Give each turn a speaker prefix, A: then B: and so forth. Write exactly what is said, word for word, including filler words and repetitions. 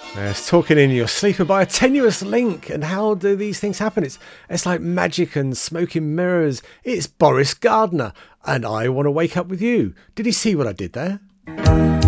A: Yes, talking in your sleep by a tenuous link. And how do these things happen? It's it's like magic and smoke and mirrors. It's Boris Gardner, and I want to wake up with you. Did he see what I did there?